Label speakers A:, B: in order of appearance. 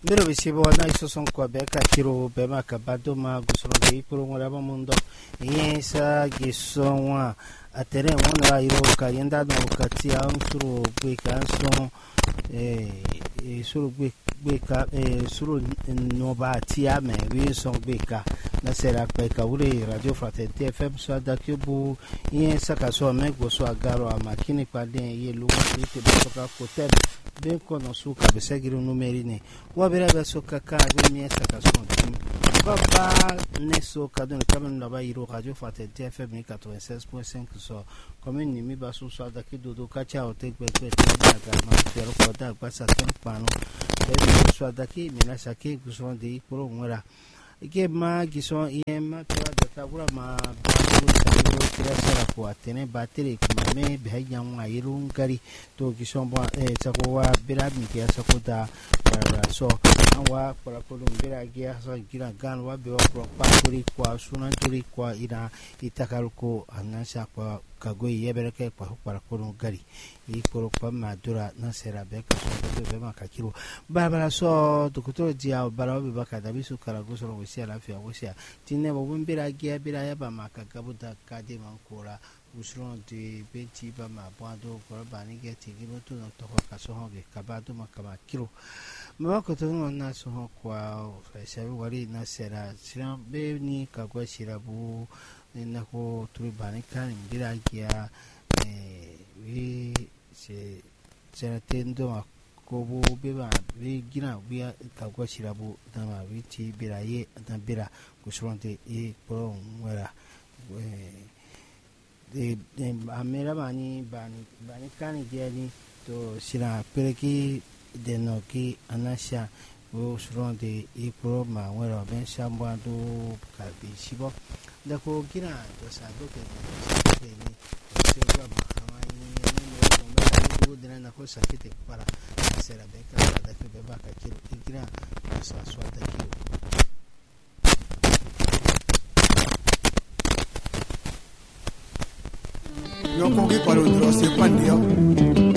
A: Bero visivo na iso son kwa beka kiro bema kabado ma gusoro de ipuro ngora ba mundo yesa gisonwa atere wona iro ka yenda no kati ansuru beka so suru beka suru no ba tia me wi son beka na sera beka ure radio fraternité fm so da kubu yesa ka so me goso agaro amakini pade yelu ite boka kotel ben kono su ka besegiru numeri ne wabera besoka ka be miesa ka so baba ne so ka don kamen na ba iro radio fraternité fm 96.5 so commune ni mi ba so so da ki dodo ka cha o te gbe na ga ma fero ko da gba sa ton pano be so da ki mi na sa ke guso de pro ngora ike ma giso yema to da ta gura ma sara ko atene bateri kuma me behanya wa yirun gari to gison ba sako wa bira mi ke sako da so anwa para ko dum bira ge so gira gan wa be wa pa turi kwa sunan turi kwa ina itakaruko anasha kwa kagoi yebereke kwa para ko dum gari i ko pa madura na sera be ka so be ma kakiro bara so to ko dia bara be baka da bisu karago so ro sia la fia wo sia tinne bo bira ge bira ya ba ma kagabuda kade mankora usron de beti ba ma bando ko ba ni ge ti gibo to no to ka so ho ge kabado ma kama kiro ma ko to no na so ho kwa se wari na sera sira be ni ka kwa shirabu na ko turi ba ni kan bira gia we se sera tendo ma ko bo be ba we gina we ka kwa shirabu na ma we ti bira ye na bira usron de e pro ngora de amera bani kani jeni to sira pereki de no ki anasha o suron de e pro ma wero ben shamba do ka bi sibo da ko kira to sa do ke ni se wa ma amani ni no de na ko sa kite para sera be ka da ke be ba ka kira sa so da ki
B: yo ko ki paro dro se pan dio